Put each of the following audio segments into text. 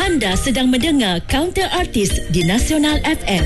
Anda sedang mendengar Counter Artist di Nasional FM.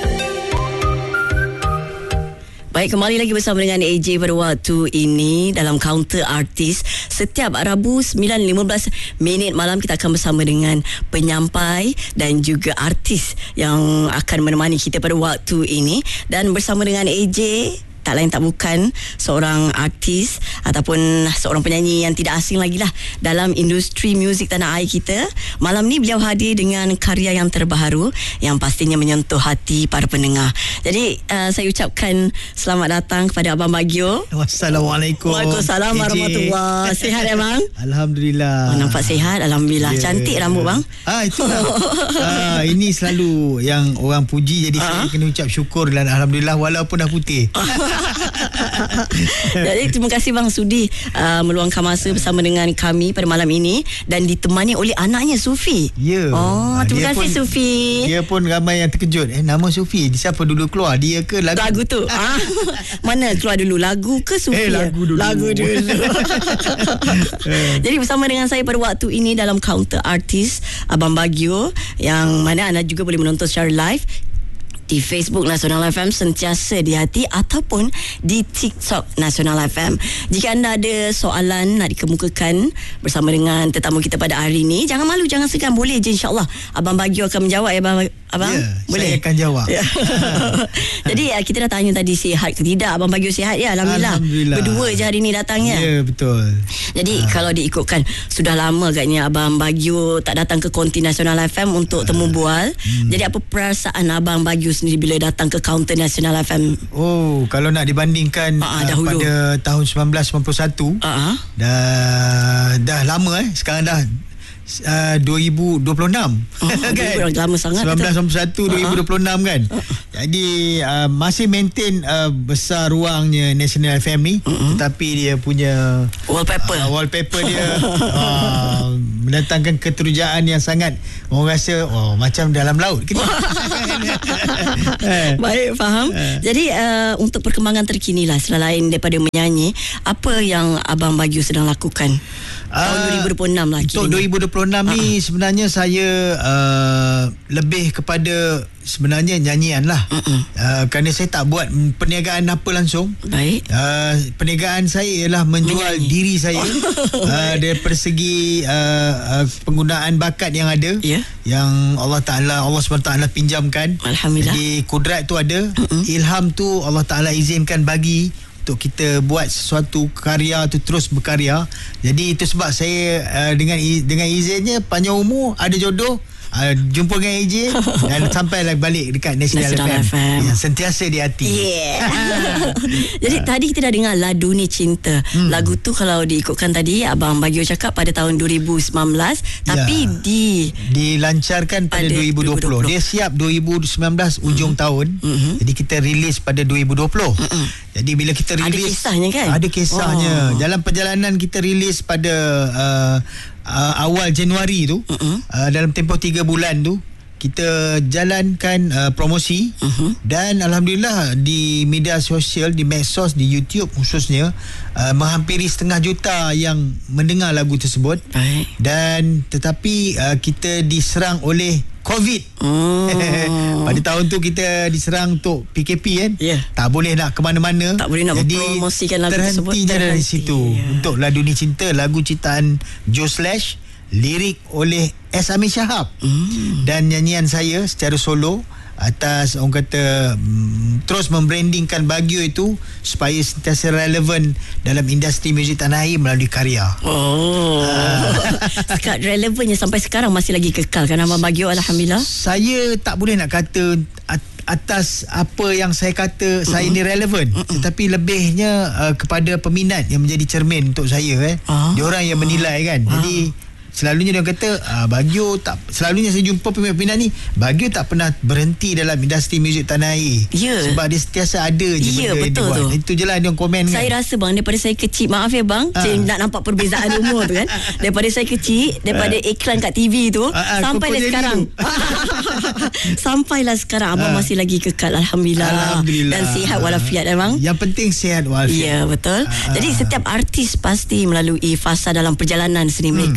Baik, kembali lagi bersama dengan AJ pada waktu ini dalam Counter Artist. Setiap Rabu 9.15 malam kita akan bersama dengan penyampai dan juga artis yang akan menemani kita pada waktu ini. Dan bersama dengan AJ, tak lain tak bukan seorang artis ataupun seorang penyanyi yang tidak asing lagi lah dalam industri muzik tanah air kita. Malam ni beliau hadir dengan karya yang terbaru yang pastinya menyentuh hati para pendengar. Jadi saya ucapkan selamat datang kepada Abang Bagio. Wassalamualaikum. Waalaikumsalam warahmatullahi. Sihat ya bang? Alhamdulillah. Nampak sihat, alhamdulillah. Cantik rambut bang. Itulah. Ini selalu yang orang puji, jadi saya kena ucap syukur dan alhamdulillah walaupun dah putih. Jadi terima kasih bang sudi meluangkan masa bersama dengan kami pada malam ini dan ditemani oleh anaknya Sufi. Ya. Terima kasih Sufi. Dia pun ramai yang terkejut. Nama Sufi siapa dulu keluar, dia ke lagu tu? Mana keluar dulu, lagu ke Sufi? Lagu dulu. Jadi bersama dengan saya pada waktu ini dalam Counter Artist Abang Bagio, yang mana anda juga boleh menonton secara live di Facebook Nasional FM Sentiasa di Hati ataupun di TikTok Nasional FM. Jika anda ada soalan nak dikemukakan bersama dengan tetamu kita pada hari ini, jangan malu, jangan segan, boleh je, insyaAllah Abang Bagio akan menjawab ya Abang? Ya, boleh? Saya akan jawab. Jadi kita dah tanya tadi sihat ke tidak. Abang Bagio sihat ya? Alhamdulillah. Berdua je hari ni datangnya. Ya, betul. Jadi kalau diikutkan, sudah lama agaknya Abang Bagio tak datang ke konti Nasional FM untuk temu bual. Jadi apa perasaan Abang Bagio sendiri bila datang ke kaunter Nasional FM? Kalau nak dibandingkan pada tahun 1991, dah lama sekarang dah 2026. Kan? Lama sangat. 1991 2026 kan. Jadi masih maintain besar ruangnya National FM ni, tetapi dia punya wallpaper dia mendatangkan keterujaan yang sangat, orang rasa macam dalam laut kita. Baik, faham. Jadi untuk perkembangan terkini lah, selain daripada menyanyi, apa yang Abang Bagio sedang lakukan tahun 2026 lah? Untuk 2026 ni sebenarnya saya lebih kepada sebenarnya nyanyian lah. Kerana saya tak buat perniagaan apa langsung. Baik. Perniagaan saya ialah menjual diri saya daripada segi penggunaan bakat yang ada, yang Allah SWT pinjamkan. Alhamdulillah. Jadi kudrat tu ada, ilham tu Allah Ta'ala izinkan bagi untuk kita buat sesuatu karya tu, terus berkarya. Jadi itu sebab saya dengan izinnya panjang umur, ada jodoh, jumpa dengan AJ dan sampailah balik dekat National FM. Yang sentiasa di hati. Jadi tadi kita dah dengar Ladu Ni Cinta. Lagu tu kalau diikutkan tadi Abang Bagio cakap pada tahun 2019, tapi dilancarkan pada 2020. Dia siap 2019 ujung tahun. Jadi kita rilis pada 2020. Jadi bila kita rilis, ada kisahnya kan? Ada kisahnya. Dalam perjalanan kita rilis pada awal Januari tu, dalam tempoh 3 bulan tu kita jalankan promosi, dan alhamdulillah di media sosial, di medsos, di YouTube khususnya, menghampiri 500,000 yang mendengar lagu tersebut. Baik. Dan tetapi kita diserang oleh COVID. Pada tahun tu kita diserang untuk PKP kan. Tak boleh nak ke mana-mana. Tak boleh nak mempromosikan lagu tersebut. Terhenti dari situ. Untuk Ladu Ni Cinta, lagu ciptaan Joe Slash, lirik oleh S. Amir Shahab, dan nyanyian saya secara solo atas, orang kata, terus membrandingkan Bagio itu supaya sentiasa relevan dalam industri muzik tanah air melalui karya. Sekat relevannya sampai sekarang masih lagi kekal kan Abang Bagio, alhamdulillah. Saya tak boleh nak kata atas apa yang saya kata saya ni relevan, tetapi lebihnya kepada peminat yang menjadi cermin untuk saya. Diorang yang menilai kan. Jadi selalunya dia kata Bagio tak, selalunya saya jumpa peminat ni, Bagio tak pernah berhenti dalam industri muzik tanah air. Sebab dia sentiasa ada je benda yang dia buat. Itu je lah dia komen. Saya rasa bang, daripada saya kecil, maaf ya bang, nak nampak perbezaan umur tu kan. Daripada saya kecil, daripada iklan kat TV tu, sampailah sekarang. Sampailah sekarang abang masih lagi kekal, alhamdulillah. Dan sihat walafiat bang. Yang penting sihat walafiat. Ya, betul. Jadi setiap artis pasti melalui fasa dalam perjalanan seni mereka kan.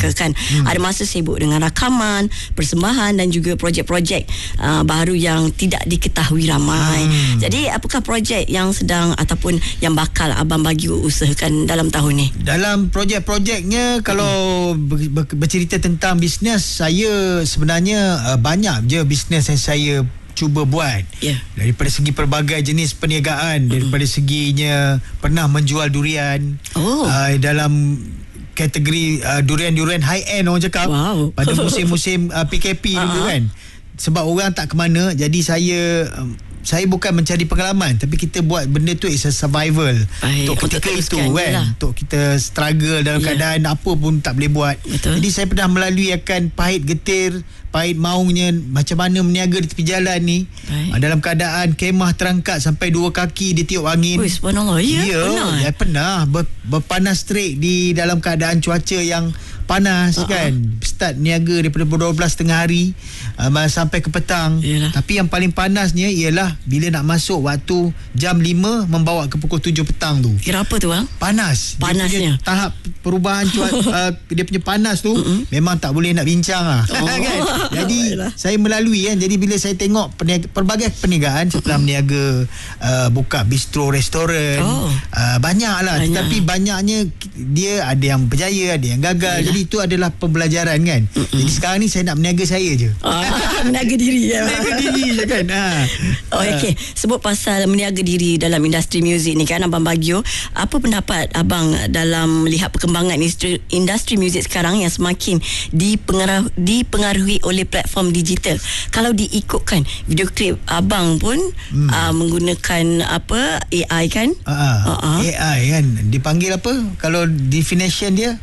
Ada masa sibuk dengan rakaman, persembahan dan juga projek-projek baru yang tidak diketahui ramai. Jadi apakah projek yang sedang ataupun yang bakal Abang Bagio usahakan dalam tahun ni? Dalam projek-projeknya, kalau bercerita tentang bisnes, saya sebenarnya banyak je bisnes yang saya cuba buat. Daripada segi pelbagai jenis perniagaan, daripada seginya pernah menjual durian dalam kategori durian-durian high end, orang cakap. Pada musim-musim PKP dulu kan, sebab orang tak ke mana, jadi saya bukan mencari pengalaman, tapi kita buat benda tu is a survival. Untuk ketika itu kan, untuk kita struggle dalam keadaan apa pun tak boleh buat. Jadi saya pernah melalui akan pahit getir, pahit maungnya, macam mana meniaga di tepi jalan ni. Dalam keadaan kemah terangkat sampai 2 kaki ditiup angin. Subhanallah. Pernah berpanas terik di dalam keadaan cuaca yang panas kan. Start niaga daripada 12 tengah hari sampai ke petang. Tapi yang paling panasnya ialah bila nak masuk waktu jam 5 membawa ke pukul 7 petang tu. Kira apa tu bang? Panasnya. Tahap perubahan dia punya panas tu memang tak boleh nak bincang lah. Kan? Jadi saya melalui kan. Jadi bila saya tengok pelbagai perniagaan, saya pernah meniaga buka bistro, restoran, banyak lah. Tetapi banyaknya dia ada yang berjaya, ada yang gagal. Jadi itu adalah pembelajaran kan. Jadi sekarang ni saya nak meniaga saya je. Meniaga diri ya. Meniaga diri je kan. Okey, sebut pasal meniaga diri dalam industri muzik ni kan, Abang Bagio, apa pendapat abang dalam melihat perkembangan industri muzik sekarang yang semakin dipengaruhi oleh platform digital? Kalau diikutkan video klip abang pun menggunakan AI kan? AI kan dipanggil apa kalau definition dia?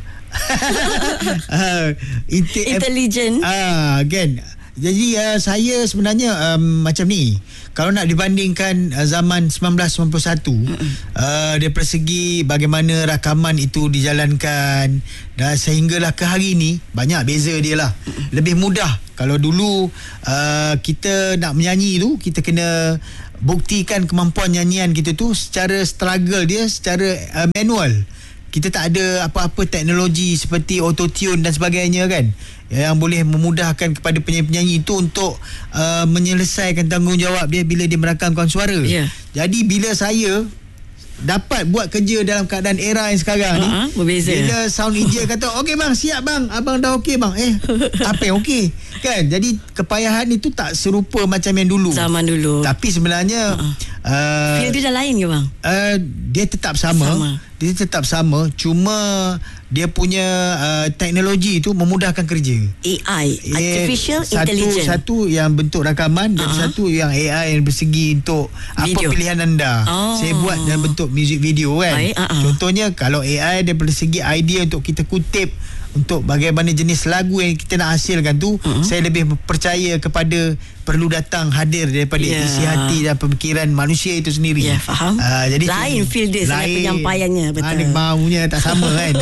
Intelligent kan. Jadi saya sebenarnya macam ni, kalau nak dibandingkan zaman 1991 daripada segi bagaimana rakaman itu dijalankan dan sehinggalah ke hari ni, banyak beza dia lah. Lebih mudah. Kalau dulu kita nak menyanyi tu, kita kena buktikan kemampuan nyanyian kita tu secara struggle dia, secara manual. Kita tak ada apa-apa teknologi seperti auto-tune dan sebagainya kan, yang boleh memudahkan kepada penyanyi-penyanyi itu untuk menyelesaikan tanggungjawab dia bila dia merakamkan suara. Jadi bila saya dapat buat kerja dalam keadaan era yang sekarang ni, berbeza. Bila sound engineer kata okey bang, siap bang, abang dah okey bang, apa yang okey kan. Jadi kepayahan itu tak serupa macam yang dulu, zaman dulu. Tapi sebenarnya feel dia dah lain ke bang? Dia tetap sama. Dia tetap sama, cuma dia punya teknologi itu memudahkan kerja. AI, Artificial Intelligence. Satu yang bentuk rakaman dan satu yang AI yang bersegi untuk video. Apa pilihan anda. Saya buat dalam bentuk music video kan. Contohnya kalau AI daripada segi idea untuk kita kutip untuk bagaimana jenis lagu yang kita nak hasilkan tu, saya lebih percaya kepada perlu datang hadir daripada isi hati dan pemikiran manusia itu sendiri. Faham. Jadi lain feel dia, lain penyampaiannya, betul. Maunya tak sama kan.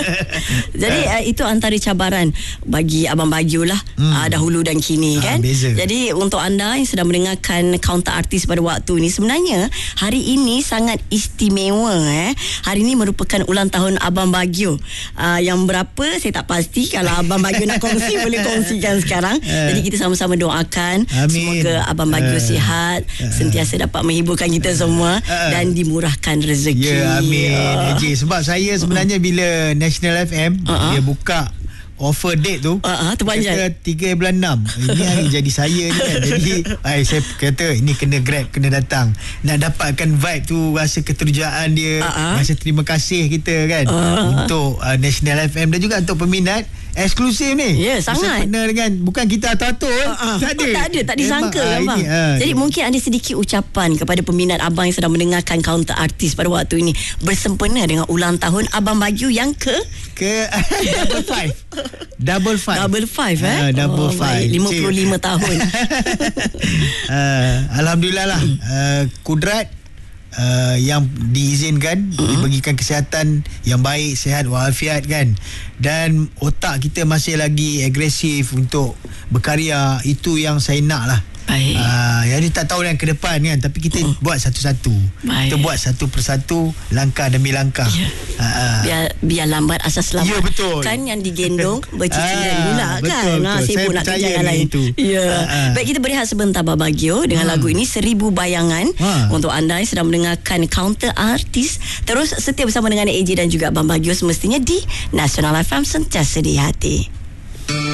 Jadi itu antara cabaran bagi Abang Bagio lah, dahulu dan kini kan. Beza. Jadi untuk anda yang sedang mendengarkan Counter Artist pada waktu ni, sebenarnya hari ini sangat istimewa. Hari ini merupakan ulang tahun Abang Bagio. Yang berapa saya tak pasti. Kalau Abang Bagio nak kongsi boleh kongsikan sekarang. Jadi kita sama-sama doakan, amin. Semoga Abang Bagio sihat, sentiasa dapat menghiburkan kita semua dan dimurahkan rezeki. Amin. Sebab saya sebenarnya bila National FM dia buka offer date tu, terpanjang 3 bulan 6 ini hari jadi saya ni kan. Jadi saya kata ini kena grab, kena datang, nak dapatkan vibe tu, rasa keterujaan dia, rasa terima kasih kita kan untuk National FM dan juga untuk peminat eksklusif ni. Sangat. Benar dengan bukan kita atur-atur. Tak ada. Tak disangka abang. Jadi mungkin ada sedikit ucapan kepada peminat abang yang sedang mendengarkan Counter Artist pada waktu ini bersempena dengan ulang tahun Abang Bagio yang ke double five 55 55 tahun. Alhamdulillah lah. Kudrat yang diizinkan, diberikan kesihatan yang baik, sihat walafiat kan, dan otak kita masih lagi agresif untuk berkarya. Itu yang saya nak lah. Baik. Jadi tak tahu yang ke depan kan, tapi kita buat satu-satu. Baik. Kita buat satu persatu, langkah demi langkah. Biar lambat asas selamat. Ya, betul. Kan yang digendong bercicilan pula betul, kan. betul. Sibuk Saya nak percaya kerja yang dengan lain. itu. Ya. Baik, kita berehat sebentar Babagio dengan lagu ini 1000 Bayangan untuk anda yang sedang mendengarkan Counter Artis. Terus setia bersama dengan AJ dan juga Babagio semestinya di Nasional FM, sentiasa di hati.